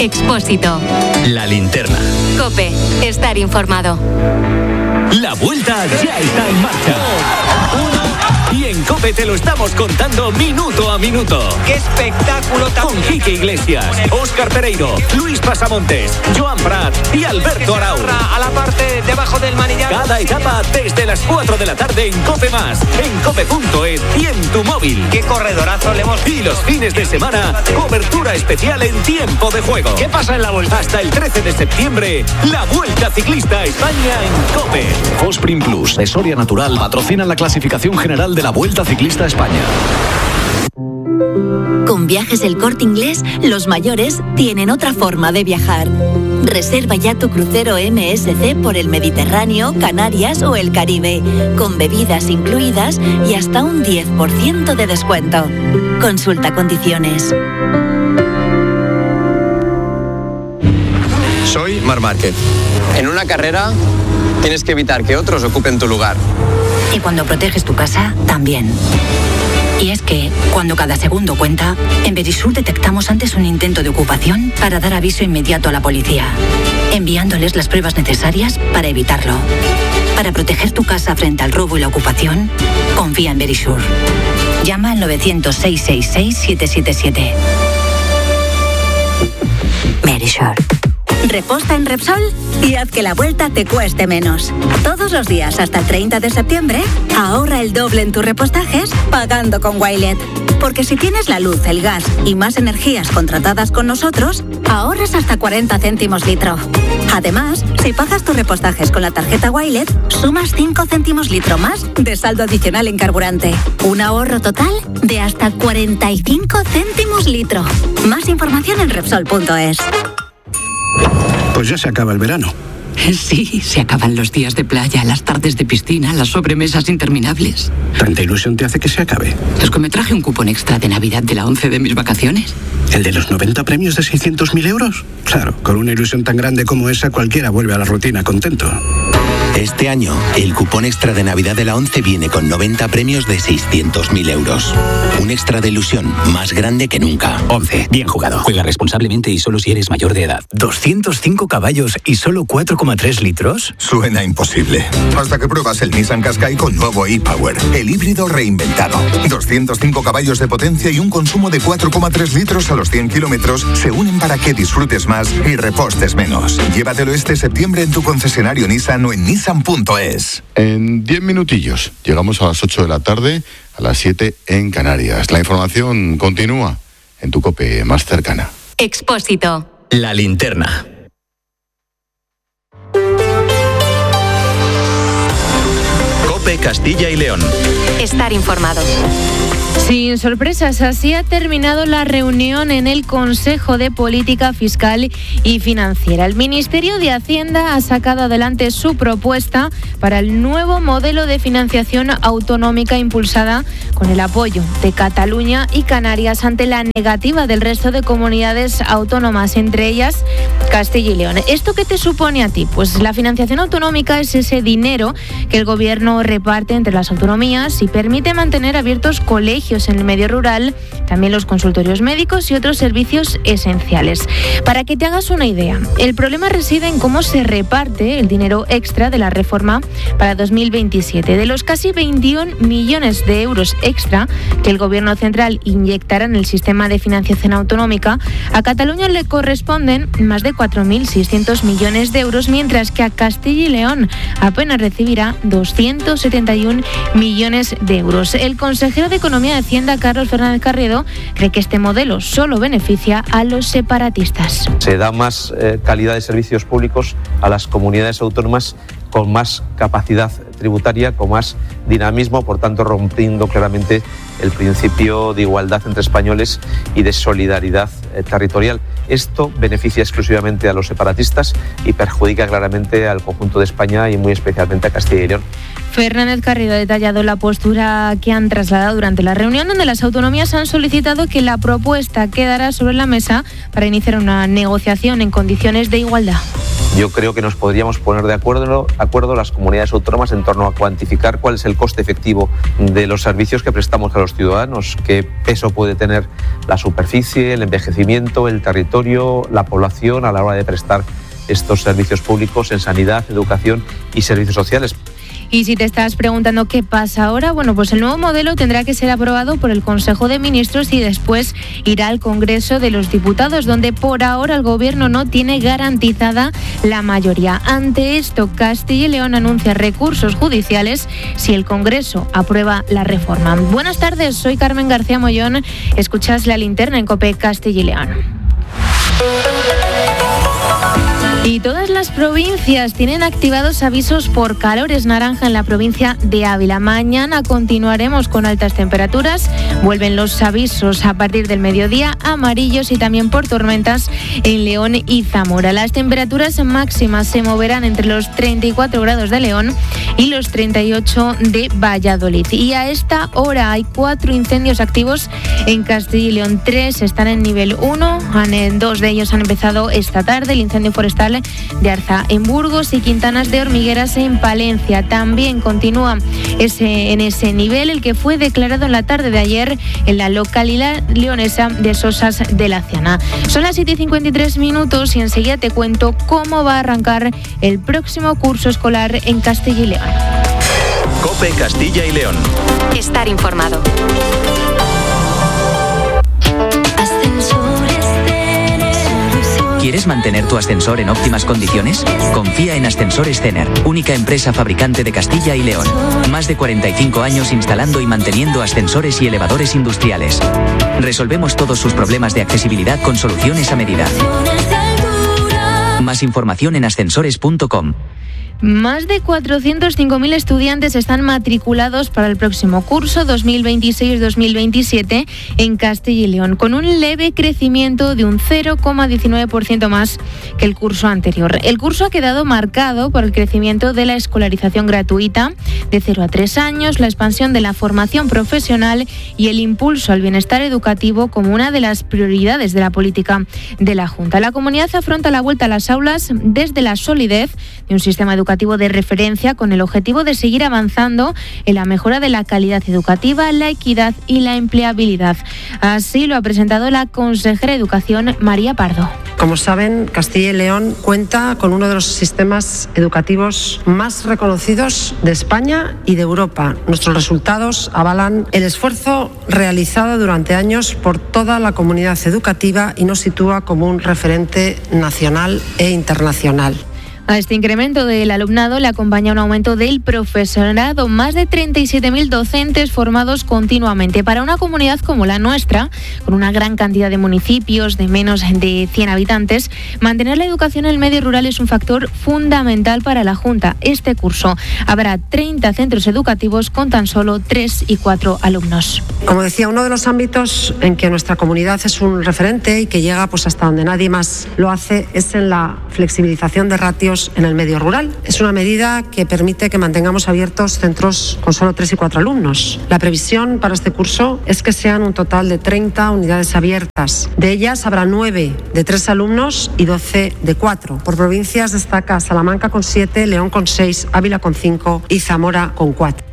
Expósito. La linterna. COPE. Estar informado. La vuelta ya está en marcha. Y en COPE te lo estamos contando minuto a minuto. ¡Qué espectáculo! Con Quique Iglesias, Óscar Pereiro, Luis Pasamontes, Joan Prat y Alberto Arau. A la parte debajo del manillar. Cada etapa desde las 4 de la tarde en COPE+, en cope.es y en tu móvil. ¡Qué corredorazo le hemos... Y los fines de semana, cobertura especial en tiempo de juego. ¿Qué pasa en la vuelta? Hasta el 13 de septiembre, la Vuelta Ciclista a España en COPE. Fosprin Plus de Soria Natural patrocinan la clasificación general de la Vuelta Ciclista a España. Con Viajes El Corte Inglés, los mayores tienen otra forma de viajar. Reserva ya tu crucero MSC por el Mediterráneo, Canarias o el Caribe, con bebidas incluidas y hasta un 10% de descuento. Consulta condiciones. Soy Marc Márquez. En una carrera tienes que evitar que otros ocupen tu lugar. Y cuando proteges tu casa, también. Y es que, cuando cada segundo cuenta, en Verisur detectamos antes un intento de ocupación para dar aviso inmediato a la policía, enviándoles las pruebas necesarias para evitarlo. Para proteger tu casa frente al robo y la ocupación, confía en Verisur. Llama al 900-666-777. Verisur. Reposta en Repsol y haz que la vuelta te cueste menos. Todos los días hasta el 30 de septiembre, ahorra el doble en tus repostajes pagando con Wilet. Porque si tienes la luz, el gas y más energías contratadas con nosotros, ahorras hasta 40 céntimos litro. Además, si pagas tus repostajes con la tarjeta Wilet, sumas 5 céntimos litro más de saldo adicional en carburante. Un ahorro total de hasta 45 céntimos litro. Más información en Repsol.es. Pues ya se acaba el verano. Sí, se acaban los días de playa, las tardes de piscina, las sobremesas interminables. ¿Tanta ilusión te hace que se acabe? Es que me traje un cupón extra de Navidad de la 11 de mis vacaciones. ¿El de los 90 premios de 600.000 euros? Claro, con una ilusión tan grande como esa, cualquiera vuelve a la rutina contento. Este año, el cupón extra de Navidad de la 11 viene con 90 premios de 600.000 euros. Un extra de ilusión más grande que nunca. 11. Bien jugado. Juega responsablemente y solo si eres mayor de edad. ¿205 caballos y solo 4,3 litros? Suena imposible. Hasta que pruebas el Nissan Qashqai con nuevo e-Power. El híbrido reinventado. 205 caballos de potencia y un consumo de 4,3 litros a los 100 kilómetros se unen para que disfrutes más y repostes menos. Llévatelo este septiembre en tu concesionario Nissan o en Nissan.es. En 10 minutillos llegamos a las 8 de la tarde, a las 7 en Canarias. La información continúa en tu COPE más cercana. Expósito. La linterna. COPE Castilla y León. Estar informado. Sin sorpresas, así ha terminado la reunión en el Consejo de Política Fiscal y Financiera. El Ministerio de Hacienda ha sacado adelante su propuesta para el nuevo modelo de financiación autonómica impulsada con el apoyo de Cataluña y Canarias ante la negativa del resto de comunidades autónomas, entre ellas Castilla y León. ¿Esto qué te supone a ti? Pues la financiación autonómica es ese dinero que el Gobierno reparte entre las autonomías y permite mantener abiertos colegios en el medio rural, también los consultorios médicos y otros servicios esenciales. Para que te hagas una idea, el problema reside en cómo se reparte el dinero extra de la reforma para 2027. De los casi 21 millones de euros extra que el Gobierno central inyectará en el sistema de financiación autonómica, a Cataluña le corresponden más de 4.600 millones de euros, mientras que a Castilla y León apenas recibirá 271 millones de euros. El consejero de Economía de Hacienda, Carlos Fernández Carriedo, cree que este modelo solo beneficia a los separatistas. Se da más calidad de servicios públicos a las comunidades autónomas con más capacidad tributaria, con más dinamismo, por tanto rompiendo claramente el principio de igualdad entre españoles y de solidaridad territorial. Esto beneficia exclusivamente a los separatistas y perjudica claramente al conjunto de España y muy especialmente a Castilla y León. Fernández Carriedo ha detallado la postura que han trasladado durante la reunión, donde las autonomías han solicitado que la propuesta quedara sobre la mesa para iniciar una negociación en condiciones de igualdad. Yo creo que nos podríamos poner de acuerdo las comunidades autónomas en torno a cuantificar cuál es el coste efectivo de los servicios que prestamos a los ciudadanos, qué peso puede tener la superficie, el envejecimiento, el territorio, la población a la hora de prestar estos servicios públicos en sanidad, educación y servicios sociales. Y si te estás preguntando qué pasa ahora, bueno, pues el nuevo modelo tendrá que ser aprobado por el Consejo de Ministros y después irá al Congreso de los Diputados, donde por ahora el Gobierno no tiene garantizada la mayoría. Ante esto, Castilla y León anuncia recursos judiciales si el Congreso aprueba la reforma. Buenas tardes, soy Carmen García Mollón. Escuchas La Linterna en COPE Castilla y León. Y todas las provincias tienen activados avisos por calor. Es naranja en la provincia de Ávila. Mañana continuaremos con altas temperaturas. Vuelven los avisos a partir del mediodía, amarillos y también por tormentas en León y Zamora. Las temperaturas máximas se moverán entre los 34 grados de León y los 38 de Valladolid. Y a esta hora hay 4 incendios activos en Castilla y León. 3 están en nivel 1. 2 de ellos han empezado esta tarde. El incendio forestal de Arza en Burgos y Quintanas de Hormigueras en Palencia. También continúa en ese nivel el que fue declarado en la tarde de ayer en la localidad leonesa de Sosas de la Ciana. Son las 7:53 y enseguida te cuento cómo va a arrancar el próximo curso escolar en Castilla y León. COPE Castilla y León. Estar informado. ¿Quieres mantener tu ascensor en óptimas condiciones? Confía en Ascensores Cener, única empresa fabricante de Castilla y León. Más de 45 años instalando y manteniendo ascensores y elevadores industriales. Resolvemos todos sus problemas de accesibilidad con soluciones a medida. Más información en ascensores.com. Más de 405.000 estudiantes están matriculados para el próximo curso 2026-2027 en Castilla y León, con un leve crecimiento de un 0,19% más que el curso anterior. El curso ha quedado marcado por el crecimiento de la escolarización gratuita de 0 a 3 años, la expansión de la formación profesional y el impulso al bienestar educativo como una de las prioridades de la política de la Junta. La comunidad afronta la vuelta a las aulas desde la solidez de un sistema educativo de referencia con el objetivo de seguir avanzando en la mejora de la calidad educativa, la equidad y la empleabilidad. Así lo ha presentado la consejera de Educación, María Pardo. Como saben, Castilla y León cuenta con uno de los sistemas educativos más reconocidos de España y de Europa. Nuestros resultados avalan el esfuerzo realizado durante años por toda la comunidad educativa y nos sitúa como un referente nacional e internacional. A este incremento del alumnado le acompaña un aumento del profesorado, más de 37.000 docentes formados continuamente. Para una comunidad como la nuestra, con una gran cantidad de municipios de menos de 100 habitantes, mantener la educación en el medio rural es un factor fundamental para la Junta. Este curso habrá 30 centros educativos con tan solo 3 y 4 alumnos. Como decía, uno de los ámbitos en que nuestra comunidad es un referente y que llega hasta donde nadie más lo hace es en la flexibilización de ratios en el medio rural. Es una medida que permite que mantengamos abiertos centros con solo 3 y 4 alumnos. La previsión para este curso es que sean un total de 30 unidades abiertas. De ellas habrá 9 de 3 alumnos y 12 de 4. Por provincias destaca Salamanca con 7, León con 6, Ávila con 5 y Zamora con 4.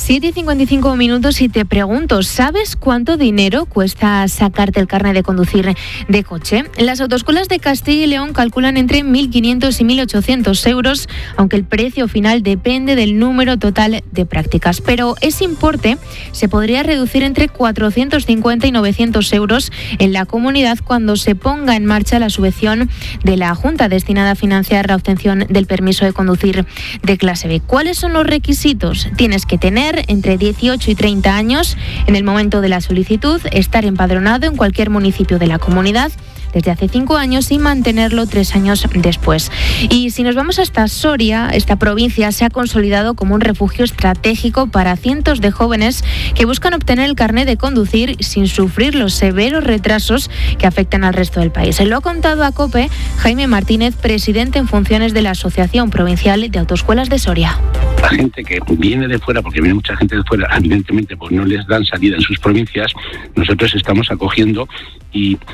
7:55 y te pregunto, ¿sabes cuánto dinero cuesta sacarte el carnet de conducir de coche? Las autoescuelas de Castilla y León calculan entre 1.500 y 1.800 euros, aunque el precio final depende del número total de prácticas. Pero ese importe se podría reducir entre 450 y 900 euros en la comunidad cuando se ponga en marcha la subvención de la Junta destinada a financiar la obtención del permiso de conducir de clase B. ¿Cuáles son los requisitos? Tienes que tener entre 18 y 30 años en el momento de la solicitud, estar empadronado en cualquier municipio de la comunidad desde hace 5 años y mantenerlo 3 años después. Y si nos vamos hasta Soria, esta provincia se ha consolidado como un refugio estratégico para cientos de jóvenes que buscan obtener el carnet de conducir sin sufrir los severos retrasos que afectan al resto del país. Lo ha contado a COPE Jaime Martínez, presidente en funciones de la Asociación Provincial de Autoescuelas de Soria. La gente que viene de fuera, porque viene mucha gente de fuera, evidentemente pues no les dan salida en sus provincias, nosotros estamos acogiendo y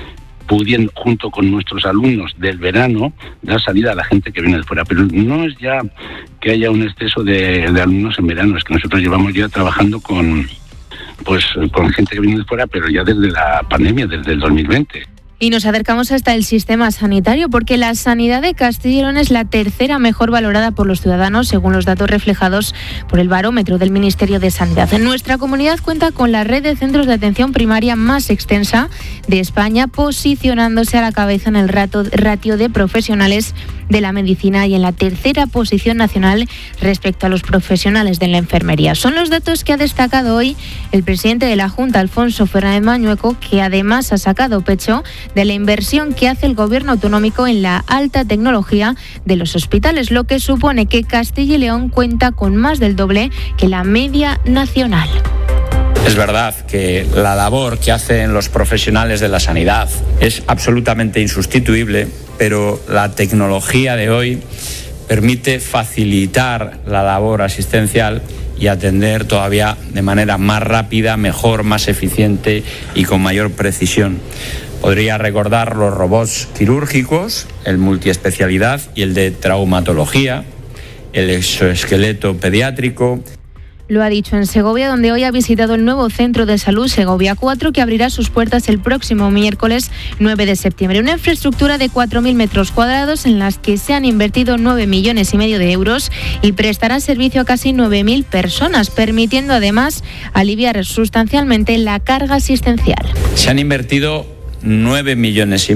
pudiendo, junto con nuestros alumnos del verano, dar salida a la gente que viene de fuera. Pero no es ya que haya un exceso de alumnos en verano, es que nosotros llevamos ya trabajando con gente que viene de fuera, pero ya desde la pandemia, desde el 2020. Y nos acercamos hasta el sistema sanitario, porque la sanidad de Castilla y León es la tercera mejor valorada por los ciudadanos, según los datos reflejados por el barómetro del Ministerio de Sanidad. En nuestra comunidad cuenta con la red de centros de atención primaria más extensa de España, posicionándose a la cabeza en el ratio de profesionales de la medicina y en la tercera posición nacional respecto a los profesionales de la enfermería. Son los datos que ha destacado hoy el presidente de la Junta, Alfonso Fernández Mañueco, que además ha sacado pecho de la inversión que hace el Gobierno autonómico en la alta tecnología de los hospitales, lo que supone que Castilla y León cuenta con más del doble que la media nacional. Es verdad que la labor que hacen los profesionales de la sanidad es absolutamente insustituible, pero la tecnología de hoy permite facilitar la labor asistencial y atender todavía de manera más rápida, mejor, más eficiente y con mayor precisión. Podría recordar los robots quirúrgicos, el multiespecialidad y el de traumatología, el exoesqueleto pediátrico. Lo ha dicho en Segovia, donde hoy ha visitado el nuevo centro de salud Segovia 4, que abrirá sus puertas el próximo miércoles 9 de septiembre. Una infraestructura de 4.000 metros cuadrados en las que se han invertido 9,5 millones de euros y prestará servicio a casi 9.000 personas, permitiendo además aliviar sustancialmente la carga asistencial. Se han invertido 9,5 millones.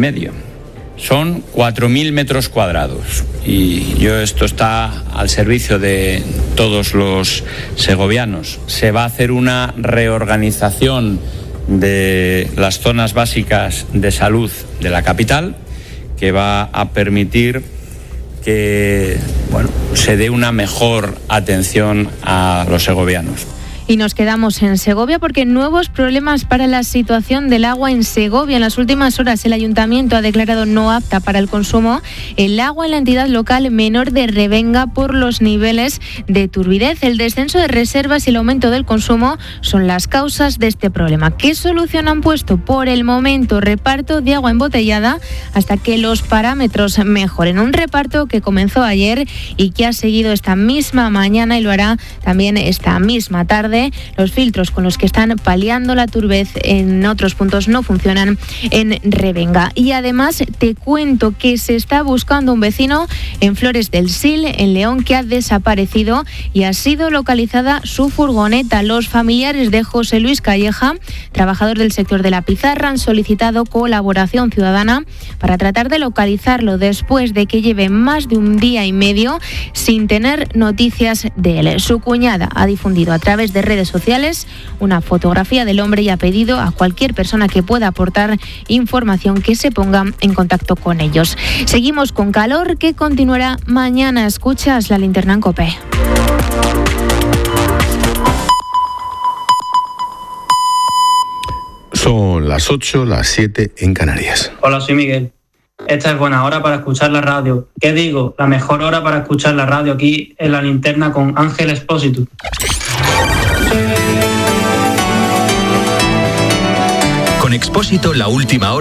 Son 4.000 metros cuadrados y esto está al servicio de todos los segovianos. Se va a hacer una reorganización de las zonas básicas de salud de la capital que va a permitir que se dé una mejor atención a los segovianos. Y nos quedamos en Segovia porque nuevos problemas para la situación del agua en Segovia. En las últimas horas el ayuntamiento ha declarado no apta para el consumo el agua en la entidad local menor de Revenga por los niveles de turbidez. El descenso de reservas y el aumento del consumo son las causas de este problema. ¿Qué solución han puesto? Por el momento, reparto de agua embotellada hasta que los parámetros mejoren. Un reparto que comenzó ayer y que ha seguido esta misma mañana y lo hará también esta misma tarde. Los filtros con los que están paliando la turbidez en otros puntos no funcionan en Revenga. Y además te cuento que se está buscando un vecino en Flores del Sil, en León, que ha desaparecido y ha sido localizada su furgoneta. Los familiares de José Luis Calleja, trabajador del sector de la pizarra, han solicitado colaboración ciudadana para tratar de localizarlo después de que lleve más de un día y medio sin tener noticias de él. Su cuñada ha difundido a través de redes sociales una fotografía del hombre y ha pedido a cualquier persona que pueda aportar información que se ponga en contacto con ellos. Seguimos con calor que continuará mañana. Escuchas la linterna en COPE. Son las 8, las 7 en Canarias. Hola, soy Miguel. Esta es buena hora para escuchar la radio. ¿Qué digo? La mejor hora para escuchar la radio aquí en la linterna con Ángel Expósito. Con Expósito, la última hora